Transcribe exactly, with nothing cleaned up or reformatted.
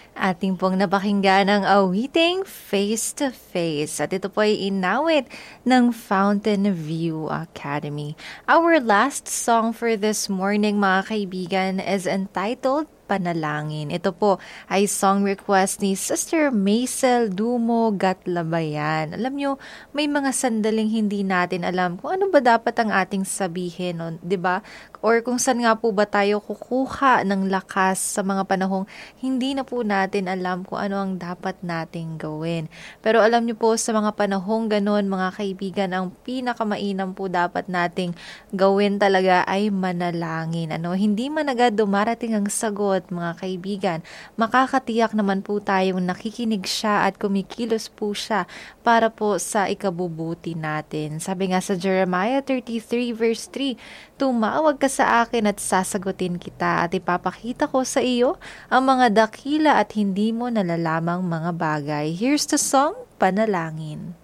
Ating pong napakinggan ang awiting Face to Face at ito po ay inawit ng Fountain View Academy. Our last song for this morning mga kaibigan is entitled Panalangin. Ito po ay song request ni Sister Maisel Dumo Gatlabayan. Alam nyo, may mga sandaling hindi natin alam kung ano ba dapat ang ating sabihin, no? 'Di ba? Or kung saan nga po ba tayo kukuha ng lakas sa mga panahong hindi na po natin alam kung ano ang dapat nating gawin. Pero alam nyo po, sa mga panahong ganon, mga kaibigan, ang pinakamainam po dapat nating gawin talaga ay manalangin. Ano, hindi man agad dumarating ang sagot, mga kaibigan, makakatiyak naman po tayong nakikinig siya at kumikilos po siya para po sa ikabubuti natin. Sabi nga sa Jeremiah thirty-three verse three, tumawag ka sa akin at sasagutin kita at ipapakita ko sa iyo ang mga dakila at hindi mo nalalamang mga bagay. Here's the song, Panalangin.